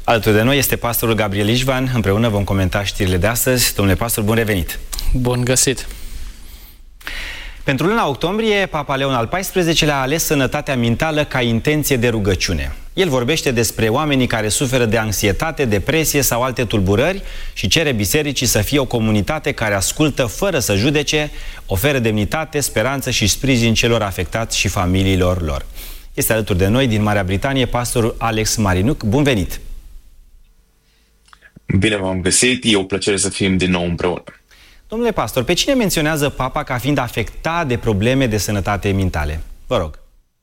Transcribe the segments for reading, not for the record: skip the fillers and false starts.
Alături de noi este pastorul Gabriel Ișvan. Împreună vom comenta știrile de astăzi. Domnule pastor, bun revenit! Bun găsit! Pentru luna octombrie, Papa Leon al XIV-lea a ales sănătatea mentală ca intenție de rugăciune. El vorbește despre oamenii care suferă de anxietate, depresie sau alte tulburări și cere bisericii să fie o comunitate care ascultă fără să judece, oferă demnitate, speranță și sprijin celor afectați și familiilor lor. Este alături de noi din Marea Britanie pastorul Alex Marinuc. Bun venit! Bine v-am găsit, e o plăcere să fim din nou împreună. Domnule pastor, pe cine menționează Papa ca fiind afectat de probleme de sănătate mentale? Vă rog.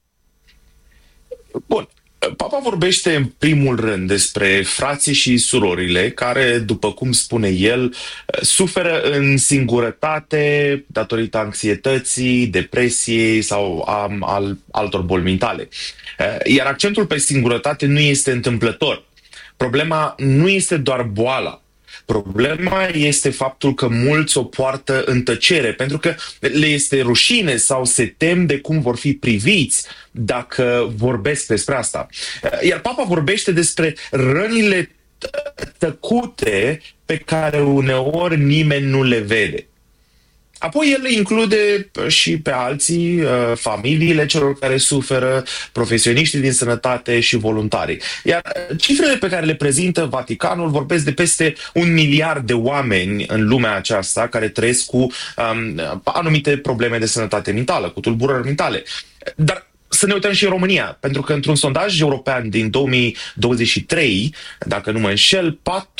Bun. Papa vorbește în primul rând despre frații și surorile care, după cum spune el, suferă în singurătate datorită anxietății, depresiei sau altor boli mentale. Iar accentul pe singurătate nu este întâmplător. Problema nu este doar boala. Problema este faptul că mulți o poartă în tăcere, pentru că le este rușine sau se tem de cum vor fi priviți dacă vorbesc despre asta. Iar Papa vorbește despre rănile tăcute pe care uneori nimeni nu le vede. Apoi el include și pe alții, familiile celor care suferă, profesioniștii din sănătate și voluntarii. Iar cifrele pe care le prezintă Vaticanul vorbesc de peste 1 miliard de oameni în lumea aceasta care trăiesc cu anumite probleme de sănătate mentală, cu tulburări mentale. Dar să ne uităm și în România, pentru că într-un sondaj european din 2023, dacă nu mă înșel,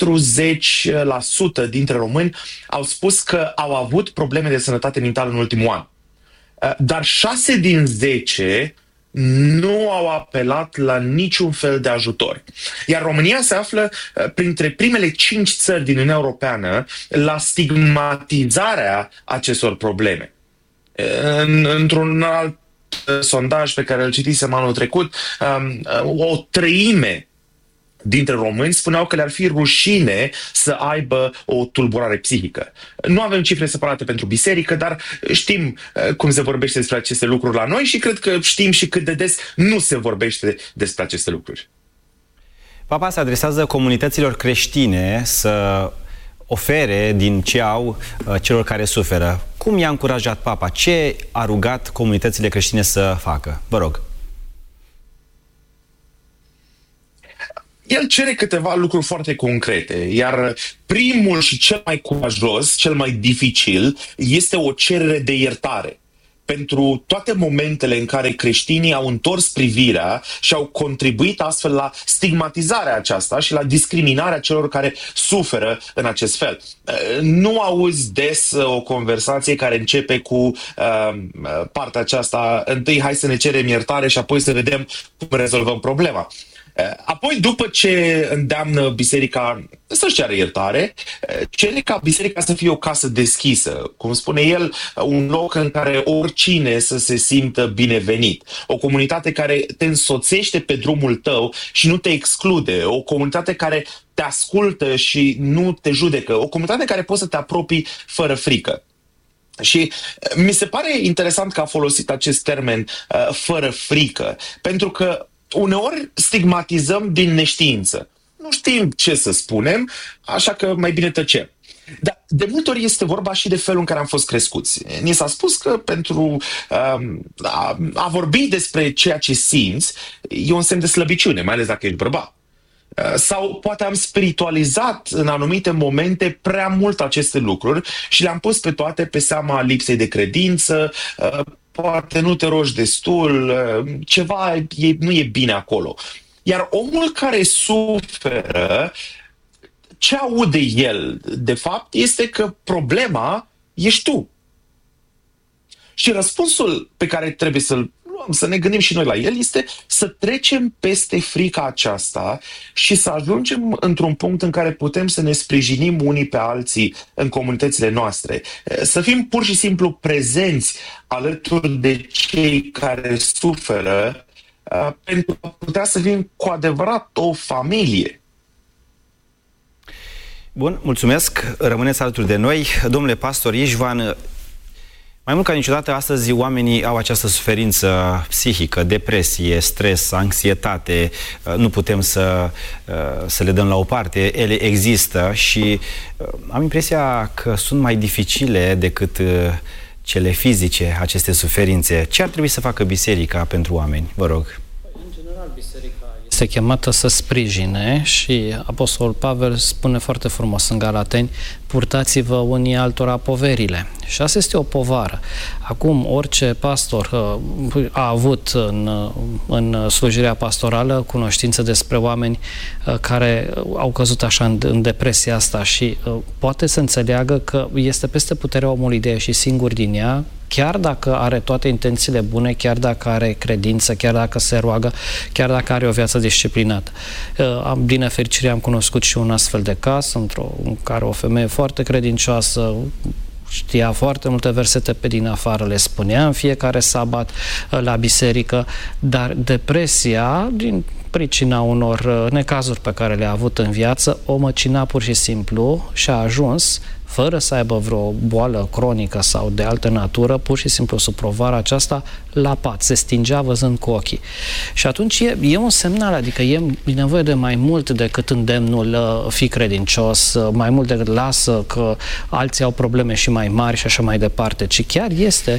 40% dintre români au spus că au avut probleme de sănătate mentală în ultimul an. Dar 6 din 10 nu au apelat la niciun fel de ajutor. Iar România se află printre primele 5 țări din Uniunea Europeană la stigmatizarea acestor probleme. Într-un alt sondaj pe care îl citisem anul trecut, o treime dintre români spuneau că le-ar fi rușine să aibă o tulburare psihică. Nu avem cifre separate pentru biserică, dar știm cum se vorbește despre aceste lucruri la noi și cred că știm și cât de des nu se vorbește despre aceste lucruri. Papa se adresează comunităților creștine să ofere din ce au celor care suferă. Cum i-a încurajat Papa? Ce a rugat comunitățile creștine să facă? Vă rog. El cere câteva lucruri foarte concrete, iar primul și cel mai curajos, cel mai dificil, este o cerere de iertare pentru toate momentele în care creștinii au întors privirea și au contribuit astfel la stigmatizarea aceasta și la discriminarea celor care suferă în acest fel. Nu auzi des o conversație care începe cu partea aceasta: întâi hai să ne cerem iertare și apoi să vedem cum rezolvăm problema. Apoi, după ce îndeamnă biserica să-și ceară iertare, cere ca biserica să fie o casă deschisă, cum spune el, un loc în care oricine să se simtă binevenit, o comunitate care te însoțește pe drumul tău și nu te exclude, o comunitate care te ascultă și nu te judecă, o comunitate care poți să te apropii fără frică. Și mi se pare interesant că a folosit acest termen fără frică, pentru că uneori stigmatizăm din neștiință. Nu știm ce să spunem, așa că mai bine tăcem. Dar de multe ori este vorba și de felul în care am fost crescuți. Ni s-a spus că pentru a vorbi despre ceea ce simți e un semn de slăbiciune, mai ales dacă ești bărbat. Sau poate am spiritualizat în anumite momente prea mult aceste lucruri și le-am pus pe toate pe seama lipsei de credință, poate nu te rogi destul, ceva nu e bine acolo. Iar omul care suferă, ce aude el, de fapt, este că problema ești tu. Și răspunsul pe care trebuie să-l luăm, să ne gândim și noi la el, este să trecem peste frica aceasta și să ajungem într-un punct în care putem să ne sprijinim unii pe alții în comunitățile noastre. Să fim pur și simplu prezenți alături de cei care suferă pentru a putea să fim cu adevărat o familie. Bun, mulțumesc. Rămâneți alături de noi. Domnule pastor Ișvan, Mai mult ca niciodată, astăzi oamenii au această suferință psihică, depresie, stres, anxietate. Nu putem să le dăm la o parte. Ele există și am impresia că sunt mai dificile decât cele fizice, aceste suferințe. Ce ar trebui să facă biserica pentru oameni? Vă rog. În general, biserica este chemată să sprijine și Apostolul Pavel spune foarte frumos în Galateni: purtați-vă unii altora poverile. Și asta este o povară. Acum, orice pastor a avut în slujirea pastorală cunoștință despre oameni care au căzut așa în depresia asta și poate să înțeleagă că este peste puterea omului de a ieși singur din ea, chiar dacă are toate intențiile bune, chiar dacă are credință, chiar dacă se roagă, chiar dacă are o viață disciplinată. Din nefericire am cunoscut și un astfel de caz, în care o femeie foarte credincioasă știa foarte multe versete pe din afară, le spunea în fiecare sabat la biserică, dar depresia, din pricina unor necazuri pe care le-a avut în viață, o măcina pur și simplu și a ajuns, fără să aibă vreo boală cronică sau de altă natură, pur și simplu sub povara aceasta, la pat, se stingea văzând cu ochii. Și atunci e un semnal, adică e nevoie de mai mult decât îndemnul fi credincios, mai mult decât lasă că alții au probleme și mai mari și așa mai departe, ci chiar este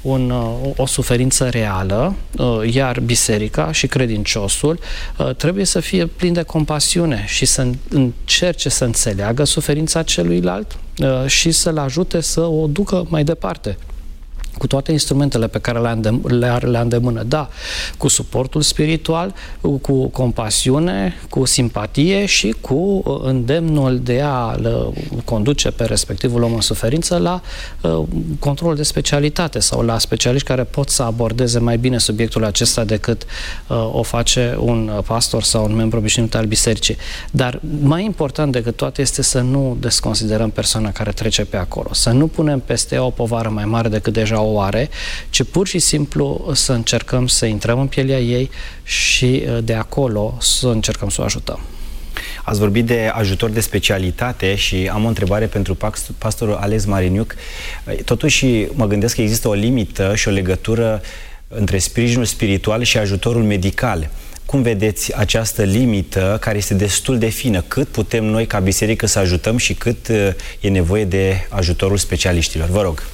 o suferință reală, iar biserica și credinciosul trebuie să fie plin de compasiune și să încerce să înțeleagă suferința celuilalt și să-l ajute să o ducă mai departe cu toate instrumentele pe care le are la îndemână. Da, cu suportul spiritual, cu compasiune, cu simpatie și cu îndemnul de a-l conduce pe respectivul om în suferință la control de specialitate sau la specialiști care pot să abordeze mai bine subiectul acesta decât o face un pastor sau un membru obișnuit al bisericii. Dar mai important decât toate este să nu desconsiderăm persoana care trece pe acolo, să nu punem peste ea o povară mai mare decât deja o are, ci pur și simplu să încercăm să intrăm în pielea ei și de acolo să încercăm să o ajutăm. Ați vorbit de ajutor de specialitate și am o întrebare pentru pastorul Alex Mariniuc. Totuși mă gândesc că există o limită și o legătură între sprijinul spiritual și ajutorul medical. Cum vedeți această limită care este destul de fină? Cât putem noi ca biserică să ajutăm și cât e nevoie de ajutorul specialiștilor? Vă rog.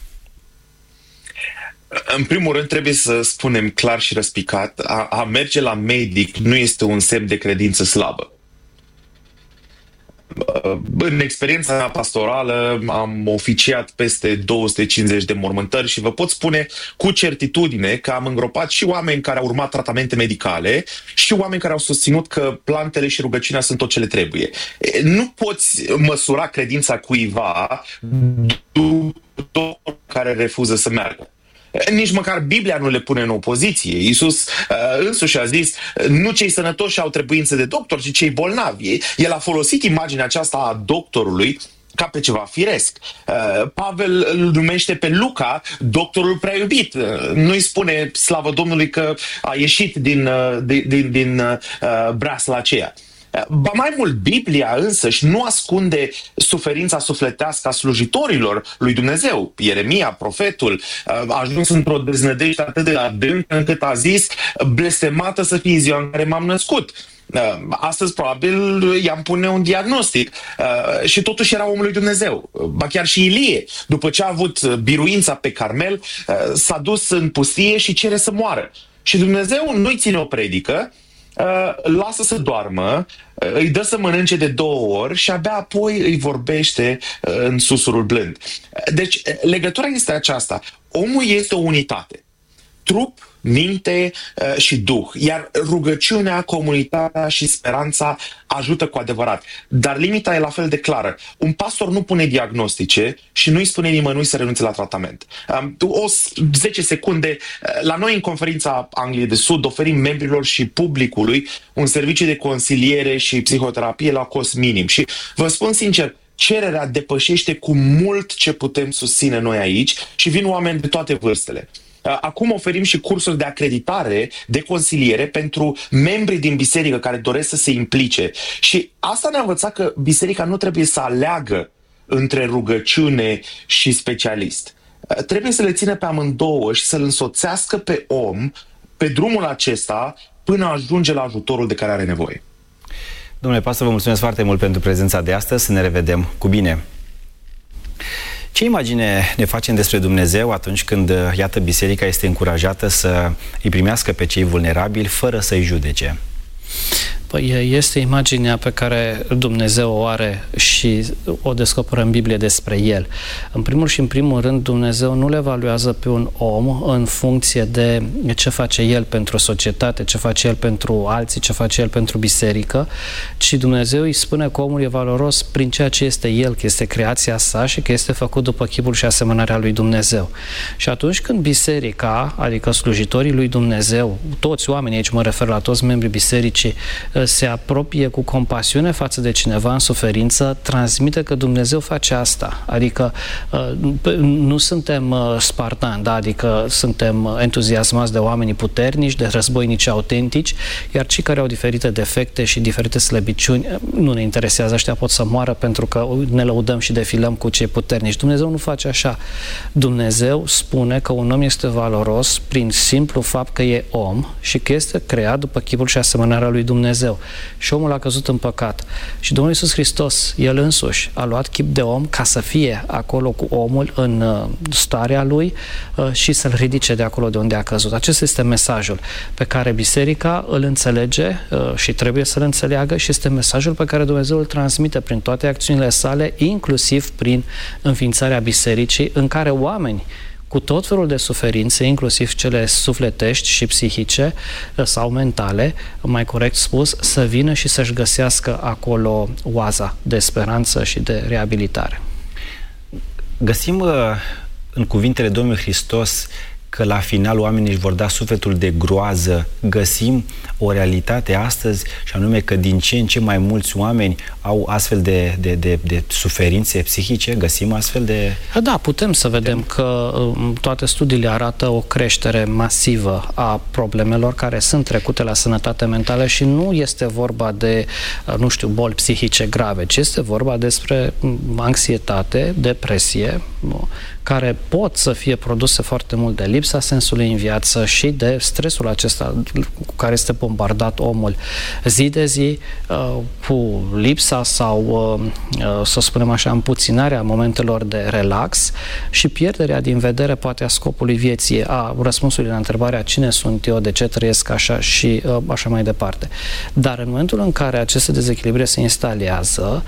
În primul rând trebuie să spunem clar și răspicat, a merge la medic nu este un semn de credință slabă. În experiența mea pastorală am oficiat peste 250 de mormântări și vă pot spune cu certitudine că am îngropat și oameni care au urmat tratamente medicale și oameni care au susținut că plantele și rugăciunea sunt tot ce le trebuie. Nu poți măsura credința cuiva după care refuză să meargă. Nici măcar Biblia nu le pune în opoziție. Iisus însuși a zis, nu cei sănătoși au trebuință de doctor, ci cei bolnavi. El a folosit imaginea aceasta a doctorului ca pe ceva firesc. Pavel îl numește pe Luca doctorul prea iubit. Nu-i spune, slavă Domnului, că a ieșit din breasla aceea. Ba mai mult, Biblia însăși nu ascunde suferința sufletească a slujitorilor lui Dumnezeu. Ieremia, profetul, a ajuns într-o deznădejde atât de adâncă încât a zis, blestemată să fie ziua în care m-am născut. Astăzi probabil i-am pune un diagnostic și totuși era omul lui Dumnezeu. Ba chiar și Ilie, după ce a avut biruința pe Carmel, s-a dus în pustie și cere să moară. Și Dumnezeu nu-i ține o predică, lasă să doarmă, îi dă să mănânce de 2 ori și abia apoi îi vorbește în susurul blând. Deci legătura este aceasta. Omul este o unitate. Trup, minte și duh. Iar rugăciunea, comunitatea și speranța ajută cu adevărat. Dar limita e la fel de clară. Un pastor nu pune diagnostice și nu-i spune nimănui să renunțe la tratament. 10 secunde. La noi în conferința Angliei de Sud oferim membrilor și publicului un serviciu de consiliere și psihoterapie la cost minim. Și vă spun sincer, cererea depășește cu mult ce putem susține noi aici și vin oameni de toate vârstele. Acum oferim și cursuri de acreditare, de consiliere pentru membrii din biserică care doresc să se implice. Și asta ne-a învățat că biserica nu trebuie să aleagă între rugăciune și specialist. trebuie să le țină pe amândouă și să-l însoțească pe om pe drumul acesta până ajunge la ajutorul de care are nevoie. Domnule pastor, vă mulțumesc foarte mult pentru prezența de astăzi. Să ne revedem cu bine. Ce imagine ne facem despre Dumnezeu atunci când, iată, biserica este încurajată să îi primească pe cei vulnerabili fără să-i judece? Păi este imaginea pe care Dumnezeu o are și o descoperă în Biblie despre El. În primul și în primul rând, Dumnezeu nu le evaluează pe un om în funcție de ce face El pentru societate, ce face El pentru alții, ce face El pentru biserică, ci Dumnezeu îi spune că omul e valoros prin ceea ce este El, că este creația sa și că este făcut după chipul și asemănarea lui Dumnezeu. Și atunci când biserica, adică slujitorii lui Dumnezeu, toți oamenii, aici mă refer la toți membrii bisericii, se apropie cu compasiune față de cineva în suferință, transmite că Dumnezeu face asta. Adică nu suntem spartani, da? Adică suntem entuziasmați de oamenii puternici, de războinici autentici, iar cei care au diferite defecte și diferite slăbiciuni nu ne interesează, ăștia pot să moară pentru că ne lăudăm și defilăm cu cei puternici. Dumnezeu nu face așa. Dumnezeu spune că un om este valoros prin simplu fapt că e om și că este creat după chipul și asemănarea lui Dumnezeu. Și omul a căzut în păcat. Și Domnul Iisus Hristos, El însuși, a luat chip de om ca să fie acolo cu omul în starea lui și să-l ridice de acolo de unde a căzut. Acesta este mesajul pe care biserica îl înțelege și trebuie să-l înțeleagă și este mesajul pe care Dumnezeu îl transmite prin toate acțiunile sale, inclusiv prin înființarea bisericii, în care oameni cu tot felul de suferințe, inclusiv cele sufletești și psihice sau mentale, mai corect spus, să vină și să-și găsească acolo oaza de speranță și de reabilitare. Găsim în cuvintele Domnului Hristos că la final oamenii își vor da sufletul de groază. Găsim o realitate astăzi și anume că din ce în ce mai mulți oameni au astfel de suferințe psihice? Găsim astfel de... Da, putem să vedem că toate studiile arată o creștere masivă a problemelor care sunt trecute la sănătate mentală și nu este vorba de, nu știu, boli psihice grave, ci este vorba despre anxietate, depresie, care pot să fie produse foarte mult de lipsa sensului în viață și de stresul acesta cu care este bombardat omul zi de zi, cu lipsa sau, să spunem așa, împuținarea momentelor de relax și pierderea din vedere poate a scopului vieții, a răspunsului la întrebarea cine sunt eu, de ce trăiesc așa și așa mai departe. Dar în momentul în care aceste dezechilibre se instalează,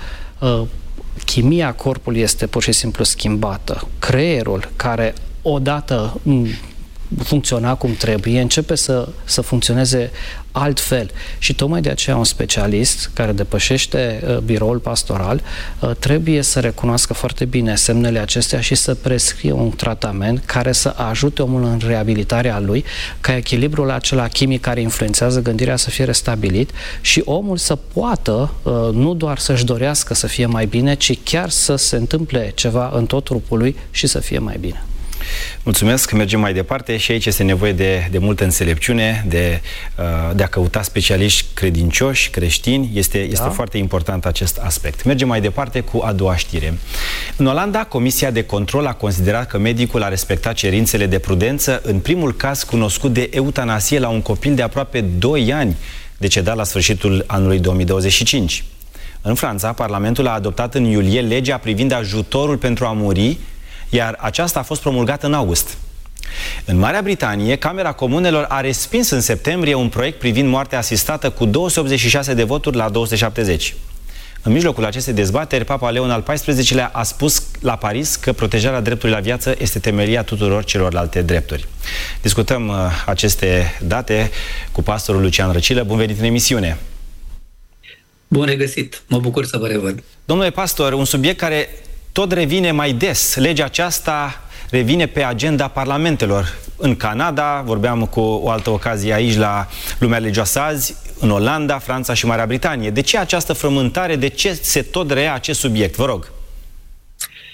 chimia corpului este pur și simplu schimbată. Creierul, care odată funcționa cum trebuie, începe să funcționeze altfel. Și tocmai de aceea un specialist care depășește biroul pastoral trebuie să recunoască foarte bine semnele acestea și să prescrie un tratament care să ajute omul în reabilitarea lui, ca echilibrul acela chimic care influențează gândirea să fie restabilit și omul să poată nu doar să-și dorească să fie mai bine, ci chiar să se întâmple ceva în tot trupul lui și să fie mai bine. Mulțumesc, mergem mai departe și aici este nevoie de multă înțelepciune, de a căuta specialiști credincioși, creștini. Este foarte important acest aspect. Mergem mai departe cu a doua știre. În Olanda, Comisia de Control a considerat că medicul a respectat cerințele de prudență în primul caz cunoscut de eutanasie la un copil de aproape 2 ani, decedat la sfârșitul anului 2025. În Franța, Parlamentul a adoptat în iulie legea privind ajutorul pentru a muri, iar aceasta a fost promulgată în august. În Marea Britanie, Camera Comunelor a respins în septembrie un proiect privind moartea asistată cu 286 de voturi la 270. În mijlocul acestei dezbateri, Papa Leon al XIV-lea a spus la Paris că protejarea dreptului la viață este temelia tuturor celorlalte drepturi. Discutăm aceste date cu pastorul Lucian Răcilă. Bun venit în emisiune! Bun regăsit! Mă bucur să vă revăd. Domnule pastor, un subiect care tot revine mai des. Legea aceasta revine pe agenda parlamentelor. În Canada, vorbeam cu o altă ocazie aici la Lumea Religioasă azi, în Olanda, Franța și Marea Britanie. De ce această frământare? De ce se tot reia acest subiect? Vă rog.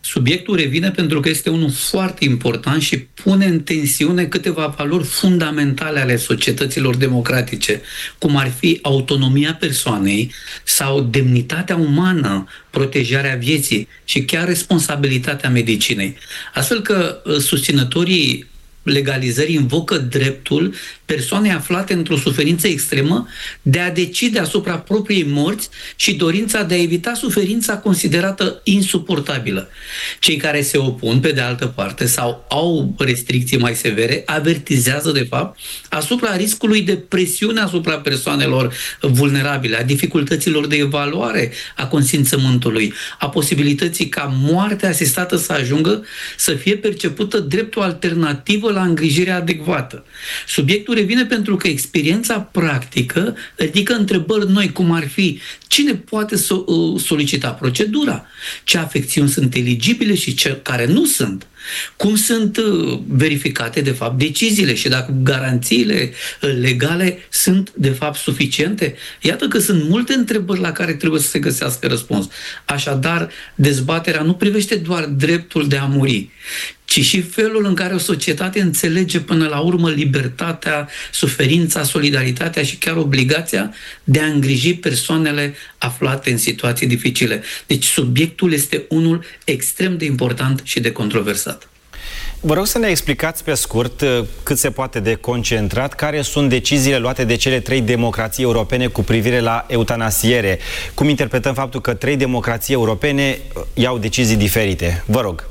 Subiectul revine pentru că este unul foarte important și pune în tensiune câteva valori fundamentale ale societăților democratice, cum ar fi autonomia persoanei sau demnitatea umană, protejarea vieții și chiar responsabilitatea medicinei. Astfel că susținătorii legalizării invocă dreptul persoanei aflate într-o suferință extremă de a decide asupra propriei morți și dorința de a evita suferința considerată insuportabilă. Cei care se opun, pe de altă parte, sau au restricții mai severe, avertizează, de fapt, asupra riscului de presiune asupra persoanelor vulnerabile, a dificultăților de evaluare a consimțământului, a posibilității ca moartea asistată să ajungă să fie percepută drept o alternativă la îngrijirea adecvată. Subiectul revine pentru că experiența practică ridică întrebări noi, cum ar fi cine poate solicita procedura, ce afecțiuni sunt eligibile și ce care nu sunt, cum sunt verificate de fapt deciziile și dacă garanțiile legale sunt de fapt suficiente. Iată că sunt multe întrebări la care trebuie să se găsească răspuns. Așadar, dezbaterea nu privește doar dreptul de a muri, ci și felul în care o societate înțelege până la urmă libertatea, suferința, solidaritatea și chiar obligația de a îngriji persoanele aflate în situații dificile. Deci subiectul este unul extrem de important și de controversat. Vă rog să ne explicați pe scurt, cât se poate de concentrat, care sunt deciziile luate de cele 3 democrații europene cu privire la eutanasiere. Cum interpretăm faptul că 3 democrații europene iau decizii diferite? Vă rog.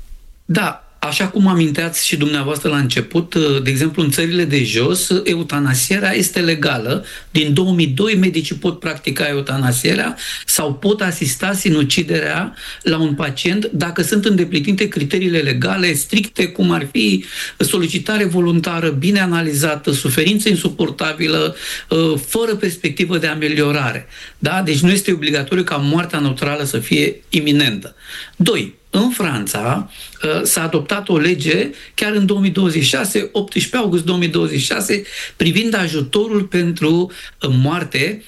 Da, așa cum aminteați și dumneavoastră la început, de exemplu, în țările de jos, eutanasierea este legală. Din 2002, medicii pot practica eutanasierea sau pot asista sinuciderea la un pacient dacă sunt îndeplinite criteriile legale stricte, cum ar fi solicitare voluntară, bine analizată, suferință insuportabilă, fără perspectivă de ameliorare. Da? Deci nu este obligatoriu ca moartea naturală să fie iminentă. 2. În Franța s-a adoptat o lege chiar în 2026, 18 august 2026, privind ajutorul pentru moarte,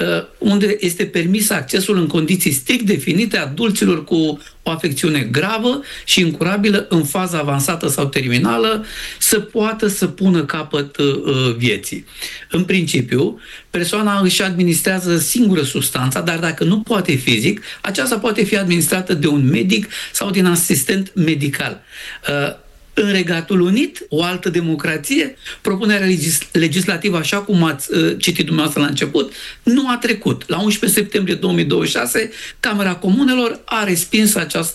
unde este permis accesul în condiții strict definite adulților cu o afecțiune gravă și incurabilă în fază avansată sau terminală să poată să pună capăt vieții. În principiu, persoana își administrează singură substanța, dar dacă nu poate fizic, aceasta poate fi administrată de un medic sau de un asistent medical. În Regatul Unit, o altă democrație, propunerea legislativă, așa cum ați citit dumneavoastră la început, nu a trecut. La 11 septembrie 2026, Camera Comunelor a respins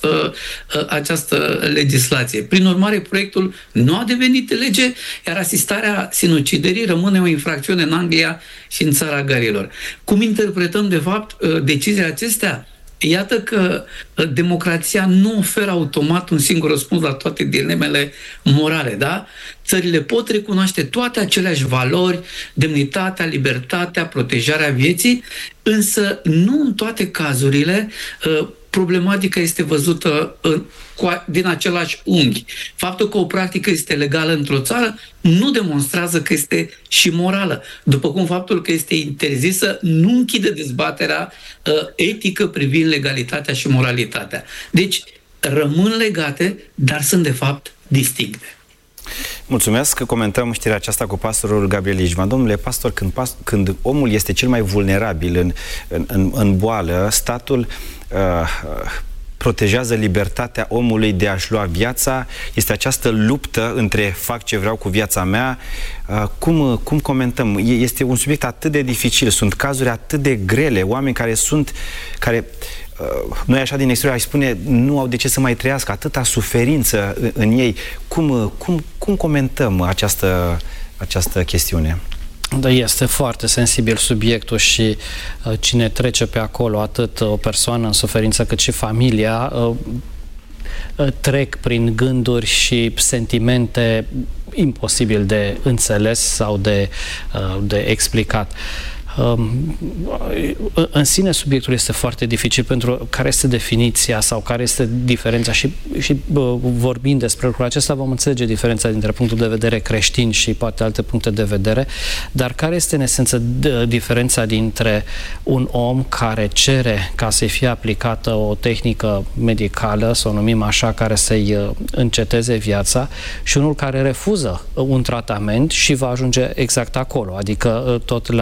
această legislație. Prin urmare, proiectul nu a devenit lege, iar asistarea sinuciderii rămâne o infracțiune în Anglia și în țara Galilor. Cum interpretăm, de fapt, deciziile acestea? Iată că democrația nu oferă automat un singur răspuns la toate dilemele morale, da? Țările pot recunoaște toate aceleași valori, demnitatea, libertatea, protejarea vieții, însă nu în toate cazurile problematica este văzută din același unghi. Faptul că o practică este legală într-o țară nu demonstrează că este și morală, după cum faptul că este interzisă nu închide dezbaterea etică privind legalitatea și moralitatea. Deci rămân legate, dar sunt de fapt distincte. Mulțumesc că comentăm știrea aceasta cu pastorul Gabriel Ijman. Domnule pastor, când omul este cel mai vulnerabil în boală, statul protejează libertatea omului de a-și lua viața. Este această luptă între fac ce vreau cu viața mea. Cum comentăm? Este un subiect atât de dificil, sunt cazuri atât de grele, oameni care noi așa din exterior aș spune nu au de ce să mai trăiască, atâta suferință în ei. Cum comentăm această chestiune? Da, este foarte sensibil subiectul și cine trece pe acolo, atât o persoană în suferință cât și familia, trec prin gânduri și sentimente imposibil de înțeles sau de explicat. În sine subiectul este foarte dificil, pentru care este definiția sau care este diferența și vorbind despre lucrul acesta vom înțelege diferența dintre punctul de vedere creștin și poate alte puncte de vedere, dar care este în esență diferența dintre un om care cere ca să-i fie aplicată o tehnică medicală, să o numim așa, care să-i înceteze viața, și unul care refuză un tratament și va ajunge exact acolo, adică tot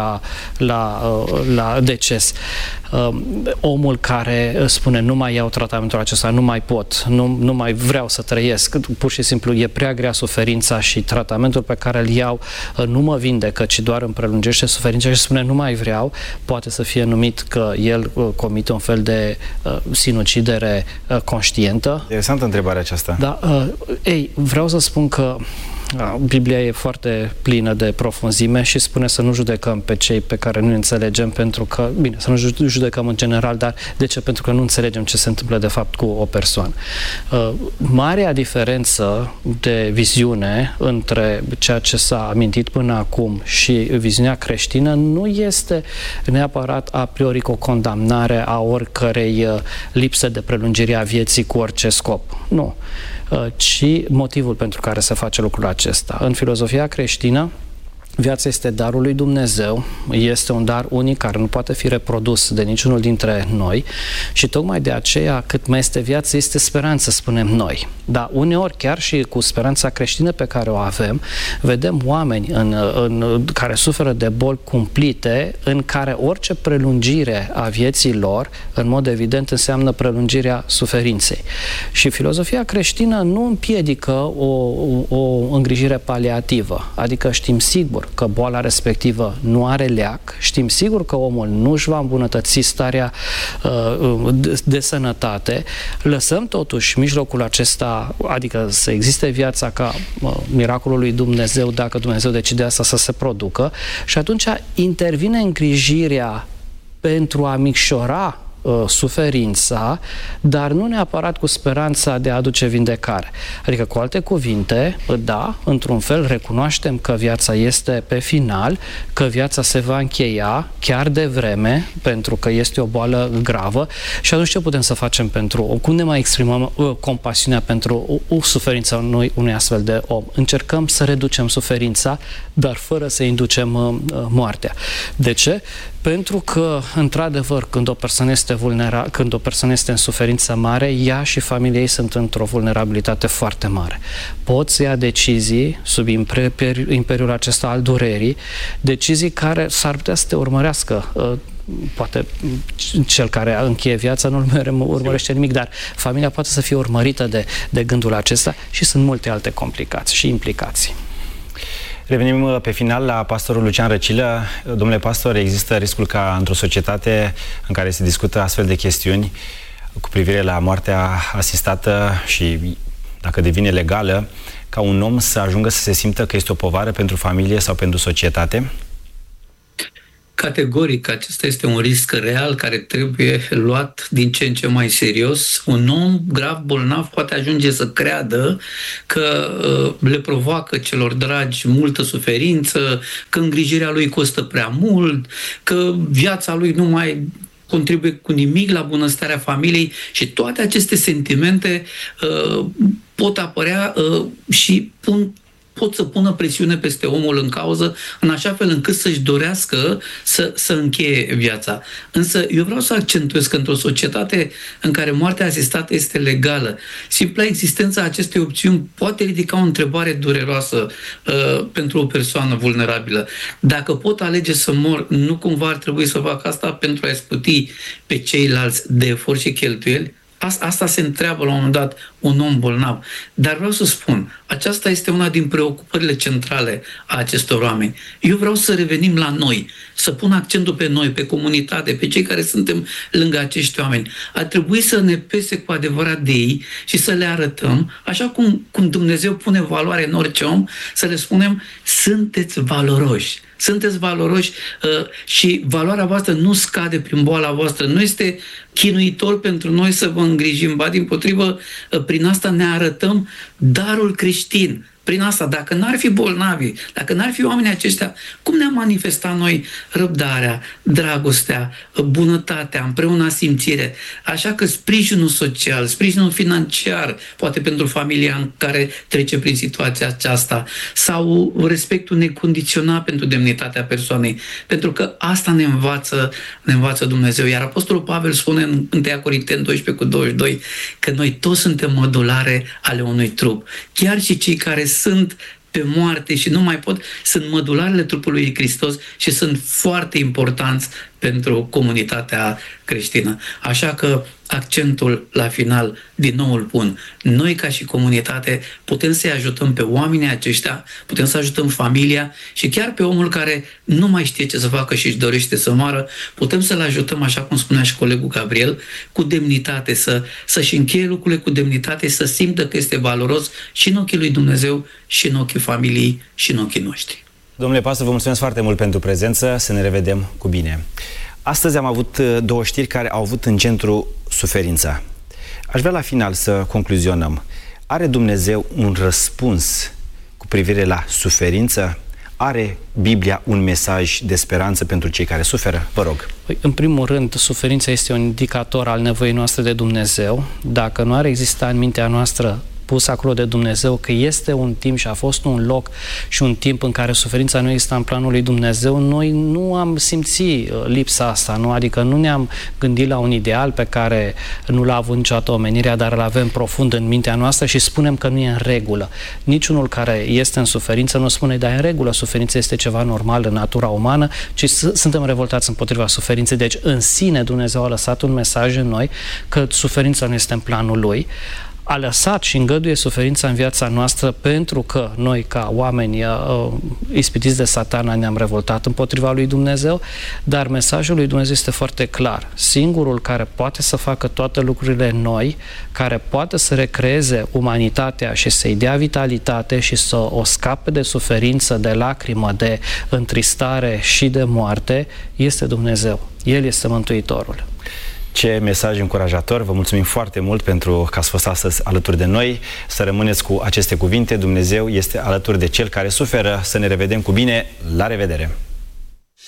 la deces. Omul care spune nu mai iau tratamentul acesta, nu mai pot, nu mai vreau să trăiesc, pur și simplu e prea grea suferința și tratamentul pe care îl iau nu mă vindecă, ci doar îmi prelungește suferința, și spune nu mai vreau, poate să fie numit că el comite un fel de sinucidere conștientă. Interesantă întrebarea aceasta. Da, vreau să spun că Biblia e foarte plină de profunzime și spune să nu judecăm pe cei pe care nu înțelegem, pentru că, bine, să nu judecăm în general, dar de ce? Pentru că nu înțelegem ce se întâmplă de fapt cu o persoană. Marea diferență de viziune între ceea ce s-a amintit până acum și viziunea creștină nu este neapărat a priori o condamnare a oricărei lipsă de prelungire a vieții cu orice scop. Nu. Ci motivul pentru care se face lucrul acesta. În filozofia creștină, viața este darul lui Dumnezeu, este un dar unic care nu poate fi reprodus de niciunul dintre noi și tocmai de aceea cât mai este viață, este speranță, spunem noi. Dar uneori, chiar și cu speranța creștină pe care o avem, vedem oameni care suferă de boli cumplite, în care orice prelungire a vieții lor, în mod evident, înseamnă prelungirea suferinței. Și filozofia creștină nu împiedică o îngrijire paliativă, adică știm sigur că boala respectivă nu are leac, știm sigur că omul nu își va îmbunătăți starea de sănătate, lăsăm totuși mijlocul acesta, adică să existe viața ca miracolul lui Dumnezeu, dacă Dumnezeu decide asta să se producă, și atunci intervine îngrijirea pentru a micșora suferința, dar nu neapărat cu speranța de a aduce vindecare. Adică, cu alte cuvinte, da, într-un fel recunoaștem că viața este pe final, că viața se va încheia chiar de vreme, pentru că este o boală gravă, și atunci ce putem să facem cum ne mai exprimăm compasiunea pentru o suferință unui astfel de om? Încercăm să reducem suferința, dar fără să inducem moartea. De ce? Pentru că, într-adevăr, când o persoană este în suferință mare, ea și familia ei sunt într-o vulnerabilitate foarte mare. Pot să ia decizii sub imperiul acesta al durerii, decizii care s-ar putea să te urmărească. Poate cel care încheie viața nu urmărește nimic, dar familia poate să fie urmărită de gândul acesta și sunt multe alte complicații și implicații. Revenim pe final la pastorul Lucian Răcilă. Domnule pastor, există riscul ca într-o societate în care se discută astfel de chestiuni cu privire la moartea asistată și dacă devine legală, ca un om să ajungă să se simtă că este o povară pentru familie sau pentru societate? Categoric, acesta este un risc real care trebuie luat din ce în ce mai serios. Un om grav bolnav poate ajunge să creadă că le provoacă celor dragi multă suferință, că îngrijirea lui costă prea mult, că viața lui nu mai contribuie cu nimic la bunăstarea familiei, și toate aceste sentimente pot apărea și pot să pună presiune peste omul în cauză, în așa fel încât să-și dorească să încheie viața. Însă eu vreau să accentuez că într-o societate în care moartea asistată este legală, simpla existența acestei opțiuni poate ridica o întrebare dureroasă pentru o persoană vulnerabilă. Dacă pot alege să mor, nu cumva ar trebui să fac asta pentru a scuti pe ceilalți de efort și cheltuieli? Asta se întreabă la un moment dat un om bolnav. Dar vreau să spun, aceasta este una din preocupările centrale a acestor oameni. Eu vreau să revenim la noi, să pun accentul pe noi, pe comunitate, pe cei care suntem lângă acești oameni. Ar trebui să ne pese cu adevărat de ei și să le arătăm, așa cum Dumnezeu pune valoare în orice om, să le spunem, sunteți valoroși. Sunteți valoroși și valoarea voastră nu scade prin boala voastră. Nu este chinuitor pentru noi să vă îngrijim, ba dimpotrivă, prin asta ne arătăm darul creștin prin asta, dacă n-ar fi bolnavi, dacă n-ar fi oamenii aceștia, cum ne-am manifestat noi răbdarea, dragostea, bunătatea, împreună simțire? Așa că sprijinul social, sprijinul financiar, poate pentru familia în care trece prin situația aceasta, sau respectul necondiționat pentru demnitatea persoanei, pentru că asta ne învață Dumnezeu. Iar Apostolul Pavel spune în 1 Corinteni 12:22 că noi toți suntem mădulare ale unui trup. Chiar și cei care sunt pe moarte și nu mai pot, sunt mădularele trupului lui Hristos și sunt foarte importanți pentru comunitatea creștină. Așa că accentul la final, din nou îl pun, noi ca și comunitate putem să-i ajutăm pe oamenii aceștia, putem să ajutăm familia și chiar pe omul care nu mai știe ce să facă și își dorește să moară, putem să-l ajutăm, așa cum spunea și colegul Gabriel, cu demnitate, să-și încheie lucrurile cu demnitate, să simtă că este valoros și în ochii lui Dumnezeu, și în ochii familiei, și în ochii noștri. Domnule pastor, vă mulțumesc foarte mult pentru prezență, să ne revedem cu bine. Astăzi am avut două știri care au avut în centru suferința. Aș vrea la final să concluzionăm. Are Dumnezeu un răspuns cu privire la suferință? Are Biblia un mesaj de speranță pentru cei care suferă? Vă rog. În primul rând, suferința este un indicator al nevoii noastre de Dumnezeu. Dacă nu ar exista în mintea noastră pus acolo de Dumnezeu că este un timp și a fost un loc și un timp în care suferința nu exista în planul lui Dumnezeu, noi nu am simțit lipsa asta, nu? Adică nu ne-am gândit la un ideal pe care nu l-a avut niciodată omenirea, dar îl avem profund în mintea noastră și spunem că nu e în regulă. Niciunul care este în suferință nu spune, dar e în regulă, suferința este ceva normal în natura umană, ci suntem revoltați împotriva suferinței. Deci, în sine, Dumnezeu a lăsat un mesaj în noi că suferința nu este în planul Lui. A lăsat și îngăduie suferința în viața noastră pentru că noi, ca oameni ispitiți de Satana, ne-am revoltat împotriva lui Dumnezeu, dar mesajul lui Dumnezeu este foarte clar. Singurul care poate să facă toate lucrurile noi, care poate să recreeze umanitatea și să-i dea vitalitate și să o scape de suferință, de lacrimă, de întristare și de moarte, este Dumnezeu. El este Mântuitorul. Ce mesaj încurajator! Vă mulțumim foarte mult pentru că ați fost astăzi alături de noi. Să rămâneți cu aceste cuvinte. Dumnezeu este alături de cel care suferă. Să ne revedem cu bine. La revedere!